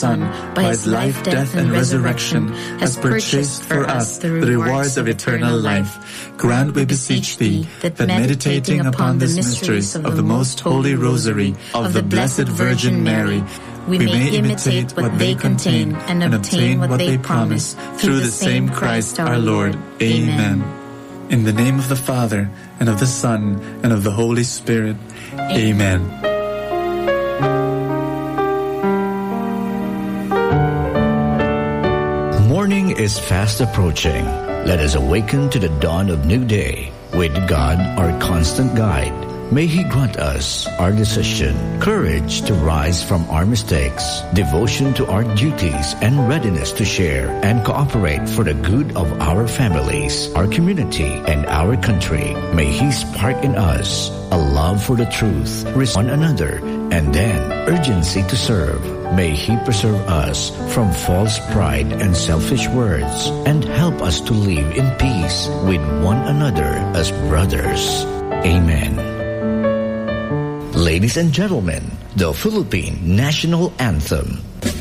Son, by his life, death, and resurrection, has purchased for us the rewards of eternal life. Grant, we beseech thee, that meditating upon the mysteries of the most holy rosary of the Blessed Virgin Mary, we may imitate what they contain and obtain what they promise, through the same Christ our Lord. Amen. In the name of the Father, and of the Son, and of the Holy Spirit. Amen. Morning is fast approaching. Let us awaken to the dawn of new day with God, our constant guide. May He grant us our decision, courage to rise from our mistakes, devotion to our duties, and readiness to share and cooperate for the good of our families, our community, and our country. May He spark in us a love for the truth, respect one another, and then urgency to serve. May He preserve us from false pride and selfish words, and help us to live in peace with one another as brothers. Amen. Ladies and gentlemen, the Philippine National Anthem.